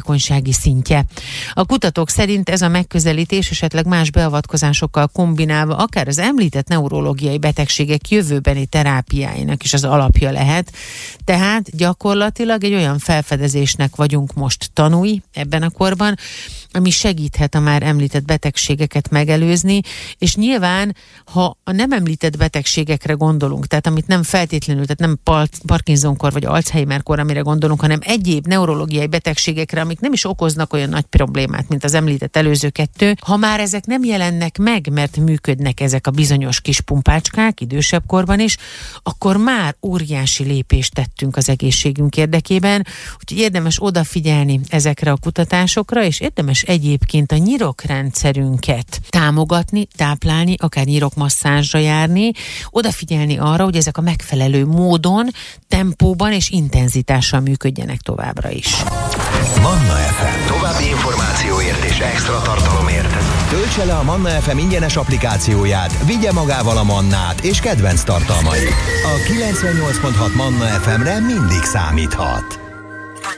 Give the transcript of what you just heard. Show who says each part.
Speaker 1: hatékonysági szintje. A kutatók szerint ez a megközelítés esetleg más beavatkozásokkal kombinálva akár az említett neurológiai betegségek jövőbeni terápiáinak is az alapja lehet. Tehát gyakorlatilag egy olyan felfedezésnek vagyunk most tanúi ebben a korban, ami segíthet a már említett betegségeket megelőzni, és nyilván, ha a nem említett betegségekre gondolunk, tehát amit nem feltétlenül, tehát nem Parkinson-kor vagy Alzheimer-kor, amire gondolunk, hanem egyéb neurológiai betegségekre, amik nem is okoznak olyan nagy problémát, mint az említett előző kettő, ha már ezek nem jelennek meg, mert működnek ezek a bizonyos kis pumpácskák idősebb korban is, akkor már óriási lépést tettünk az egészségünk érdekében, úgyhogy érdemes odafigyelni ezekre a kutatásokra, és érdemes egyébként a nyirokrendszerünket támogatni, táplálni, akár nyirokmasszázsra járni, odafigyelni arra, hogy ezek a megfelelő módon, tempóban és intenzitással működjenek továbbra is.
Speaker 2: Manna FM. További információért és extra tartalomért töltse le a Manna FM ingyenes applikációját, vigye magával a Mannát és kedvenc tartalmait. A 98.6 Manna FM-re mindig számíthat.